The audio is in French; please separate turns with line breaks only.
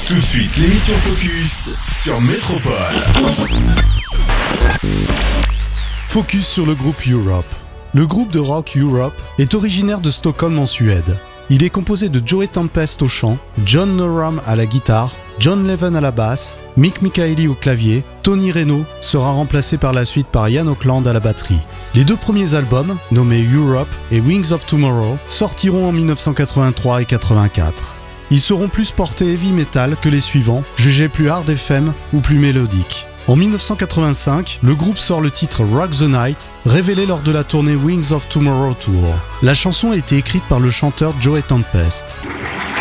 Tout de suite, l'émission Focus sur Métropole.
Focus sur le groupe Europe. Le groupe de rock Europe est originaire de Stockholm en Suède. Il est composé de Joey Tempest au chant, John Norum à la guitare, John Levin à la basse, Mick Michaeli au clavier, Tony Reno sera remplacé par la suite par Ian Auckland à la batterie. Les deux premiers albums, nommés Europe et Wings of Tomorrow, sortiront en 1983 et 84. Ils seront plus portés heavy metal que les suivants, jugés plus hard FM ou plus mélodiques. En 1985, le groupe sort le titre Rock the Night, révélé lors de la tournée Wings of Tomorrow Tour. La chanson a été écrite par le chanteur Joey Tempest.